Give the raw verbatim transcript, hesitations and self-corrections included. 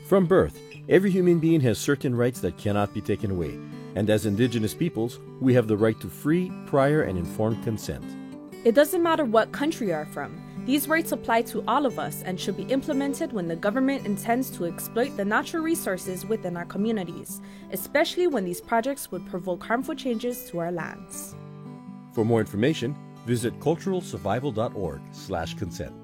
From birth, every human being has certain rights that cannot be taken away, and as Indigenous peoples, we have the right to free, prior, and informed consent. It doesn't matter what country you are from. These rights apply to all of us and should be implemented when the government intends to exploit the natural resources within our communities, especially when these projects would provoke harmful changes to our lands. For more information, visit cultural survival dot org slash consent.